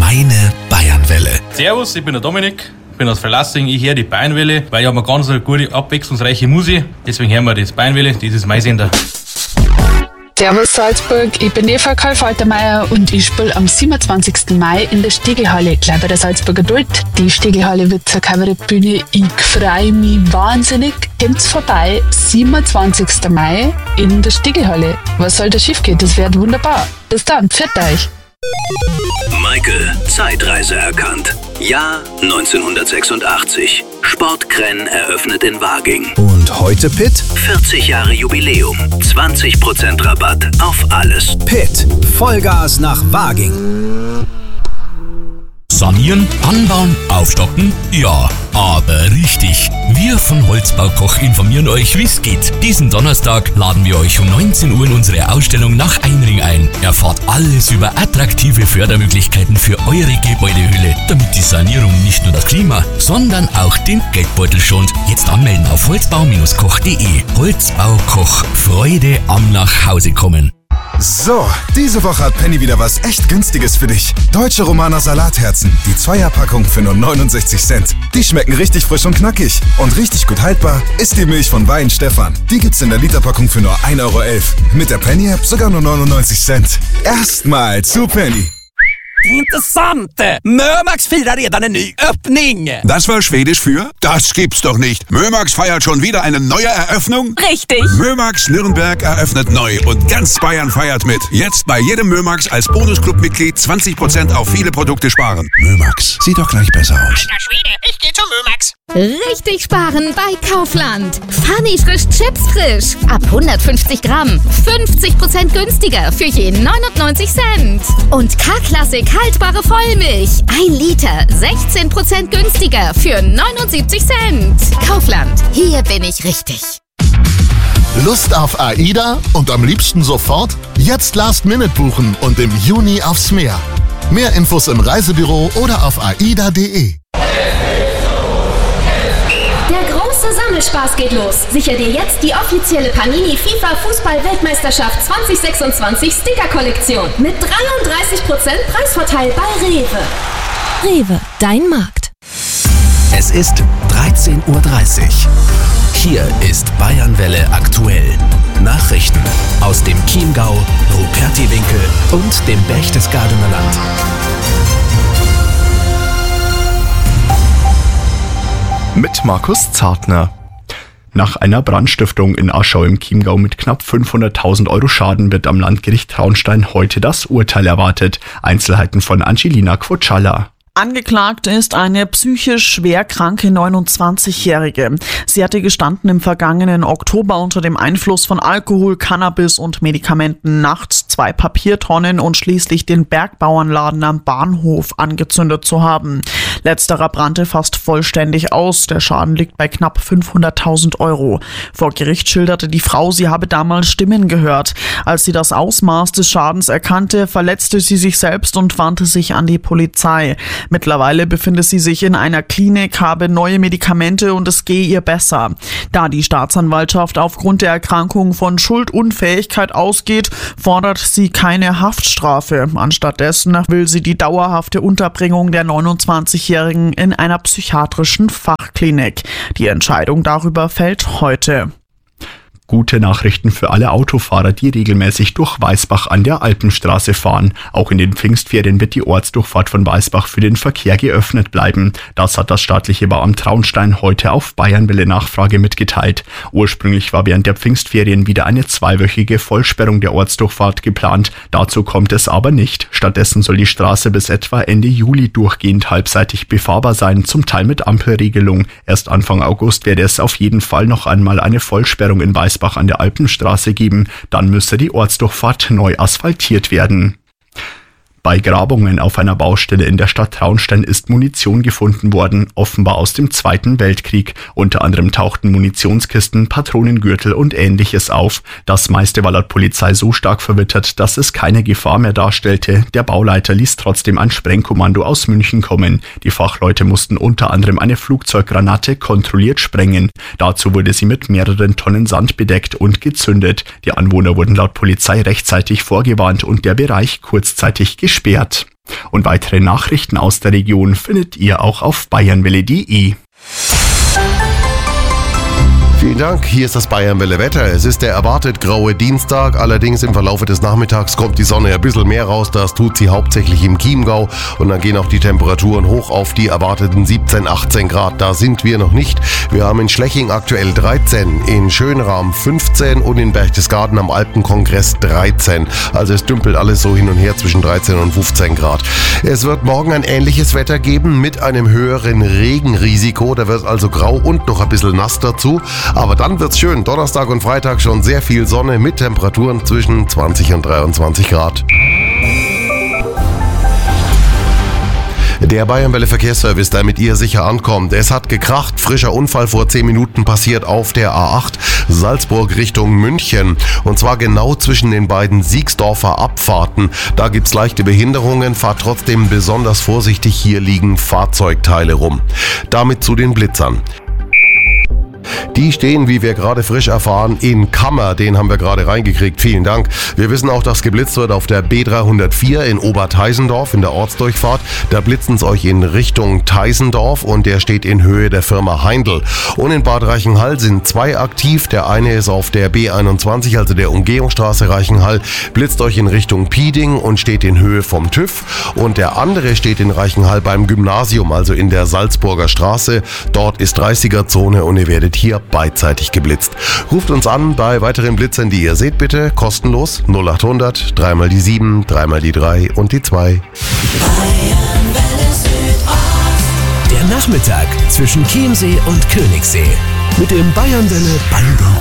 Meine Bayernwelle. Servus, ich bin der Dominik, bin aus Verlassing. Ich höre die Bayernwelle, weil ich habe eine ganz gute, abwechslungsreiche Musik. Deswegen hören wir das Bayernwelle, das ist mein Sender. Servus Salzburg, ich bin Eva Karl-Faltermeier und ich spiele am 27. Mai in der Stegelhalle, gleich bei der Salzburger Duld. Die Stegelhalle wird zur Kabarettbühne. Ich freue mich wahnsinnig. Kommt's vorbei, 27. Mai in der Stegelhalle. Was soll da schief gehen? Das wird wunderbar. Bis dann, pfiat euch. Michael, Zeitreise erkannt. Jahr 1986. Sportkrenn eröffnet in Waging. Und heute Pitt? 40 Jahre Jubiläum. 20% Rabatt auf alles. Pitt, Vollgas nach Waging. Sanieren, anbauen, aufstocken? Ja, aber richtig. Wir von Holzbaukoch informieren euch, wie es geht. Diesen Donnerstag laden wir euch um 19 Uhr in unsere Ausstellung nach Einring ein. Erfahrt alles über attraktive Fördermöglichkeiten für eure Gebäudehülle, damit die Sanierung nicht nur das Klima, sondern auch den Geldbeutel schont. Jetzt anmelden auf holzbau-koch.de. Holzbaukoch, Freude am Nachhausekommen. So, diese Woche hat Penny wieder was echt Günstiges für dich. Deutsche Romaner Salatherzen, die Zweierpackung für nur 69 Cent. Die schmecken richtig frisch und knackig. Und richtig gut haltbar ist die Milch von Weihenstephan. Die gibt's in der Literpackung für nur 1,11 Euro. Mit der Penny-App sogar nur 99 Cent. Erstmal zu Penny. Intressant! Mömax firar redan en ny öppning! Das war Schwedisch für? Das gibt's doch nicht. Mömax feiert schon wieder eine neue Eröffnung? Richtig! Mömax Nürnberg eröffnet neu und ganz Bayern feiert mit. Jetzt bei jedem Mömax als Bonusclub-Mitglied 20% auf viele Produkte sparen. Mömax, sieht doch gleich besser aus. Alter Schwede, ich geh zum Mömax! Richtig sparen bei Kaufland. Funny frisch Chips frisch. Ab 150 Gramm. 50% günstiger für je 99 Cent. Und K-Klassik haltbare Vollmilch. 1 Liter. 16% günstiger für 79 Cent. Kaufland. Hier bin ich richtig. Lust auf AIDA und am liebsten sofort? Jetzt Last-Minute buchen und im Juni aufs Meer. Mehr Infos im Reisebüro oder auf aida.de. Sammelspaß geht los. Sicher dir jetzt die offizielle Panini FIFA Fußball-Weltmeisterschaft 2026 Sticker-Kollektion mit 33% Preisvorteil bei Rewe. Rewe, dein Markt. Es ist 13:30 Uhr. Hier ist Bayernwelle aktuell. Nachrichten aus dem Chiemgau, Rupertiwinkel und dem Berchtesgadener Land. Mit Markus Zartner. Nach einer Brandstiftung in Aschau im Chiemgau mit knapp 500.000 Euro Schaden wird am Landgericht Traunstein heute das Urteil erwartet. Einzelheiten von Angelina Quotschalla. Angeklagt ist eine psychisch schwer kranke 29-Jährige. Sie hatte gestanden im vergangenen Oktober unter dem Einfluss von Alkohol, Cannabis und Medikamenten nachts 2 Papiertonnen und schließlich den Bergbauernladen am Bahnhof angezündet zu haben. Letzterer brannte fast vollständig aus. Der Schaden liegt bei knapp 500.000 Euro. Vor Gericht schilderte die Frau, sie habe damals Stimmen gehört. Als sie das Ausmaß des Schadens erkannte, verletzte sie sich selbst und wandte sich an die Polizei. Mittlerweile befinde sie sich in einer Klinik, habe neue Medikamente und es gehe ihr besser. Da die Staatsanwaltschaft aufgrund der Erkrankung von Schuldunfähigkeit ausgeht, fordert sie keine Haftstrafe. Anstattdessen will sie die dauerhafte Unterbringung der 29-Jährigen in einer psychiatrischen Fachklinik. Die Entscheidung darüber fällt heute. Gute Nachrichten für alle Autofahrer, die regelmäßig durch Weißbach an der Alpenstraße fahren. Auch in den Pfingstferien wird die Ortsdurchfahrt von Weißbach für den Verkehr geöffnet bleiben. Das hat das staatliche Bauamt Traunstein heute auf Bayernwelle Nachfrage mitgeteilt. Ursprünglich war während der Pfingstferien wieder eine 2-wöchige Vollsperrung der Ortsdurchfahrt geplant. Dazu kommt es aber nicht. Stattdessen soll die Straße bis etwa Ende Juli durchgehend halbseitig befahrbar sein, zum Teil mit Ampelregelung. Erst Anfang August werde es auf jeden Fall noch einmal eine Vollsperrung in Weißbach an der Alpenstraße geben, dann müsse die Ortsdurchfahrt neu asphaltiert werden. Bei Grabungen auf einer Baustelle in der Stadt Traunstein ist Munition gefunden worden, offenbar aus dem Zweiten Weltkrieg. Unter anderem tauchten Munitionskisten, Patronengürtel und Ähnliches auf. Das meiste war laut Polizei so stark verwittert, dass es keine Gefahr mehr darstellte. Der Bauleiter ließ trotzdem ein Sprengkommando aus München kommen. Die Fachleute mussten unter anderem eine Flugzeuggranate kontrolliert sprengen. Dazu wurde sie mit mehreren Tonnen Sand bedeckt und gezündet. Die Anwohner wurden laut Polizei rechtzeitig vorgewarnt und der Bereich kurzzeitig gesperrt. Und weitere Nachrichten aus der Region findet ihr auch auf bayernwelle.de. Vielen Dank, hier ist das Bayernwelle Wetter. Es ist der erwartet graue Dienstag, allerdings im Verlauf des Nachmittags kommt die Sonne ein bisschen mehr raus. Das tut sie hauptsächlich im Chiemgau und dann gehen auch die Temperaturen hoch auf die erwarteten 17, 18 Grad. Da sind wir noch nicht. Wir haben in Schleching aktuell 13, in Schönrahm 15 und in Berchtesgaden am Alpenkongress 13. Also es dümpelt alles so hin und her zwischen 13 und 15 Grad. Es wird morgen ein ähnliches Wetter geben mit einem höheren Regenrisiko. Da wird also grau und noch ein bisschen nass dazu. Aber dann wird's schön. Donnerstag und Freitag schon sehr viel Sonne mit Temperaturen zwischen 20 und 23 Grad. Der Bayernwelle Verkehrsservice, der mit ihr sicher ankommt. Es hat gekracht. Frischer Unfall vor 10 Minuten passiert auf der A8 Salzburg Richtung München. Und zwar genau zwischen den beiden Siegsdorfer Abfahrten. Da gibt's leichte Behinderungen. Fahrt trotzdem besonders vorsichtig. Hier liegen Fahrzeugteile rum. Damit zu den Blitzern. Die stehen, wie wir gerade frisch erfahren, in Kammer. Den haben wir gerade reingekriegt. Vielen Dank. Wir wissen auch, dass geblitzt wird auf der B304 in Oberteisendorf in der Ortsdurchfahrt. Da blitzen es euch in Richtung Teisendorf und der steht in Höhe der Firma Heindl. Und in Bad Reichenhall sind 2 aktiv. Der eine ist auf der B21, also der Umgehungsstraße Reichenhall, blitzt euch in Richtung Pieding und steht in Höhe vom TÜV. Und der andere steht in Reichenhall beim Gymnasium, also in der Salzburger Straße. Dort ist 30er-Zone und ihr werdet hier beidseitig geblitzt. Ruft uns an bei weiteren Blitzern, die ihr seht, bitte kostenlos 0800 3 mal die 7, 3 mal die 3 und die 2. Der Nachmittag zwischen Chiemsee und Königssee mit dem Bayernwelle Bango.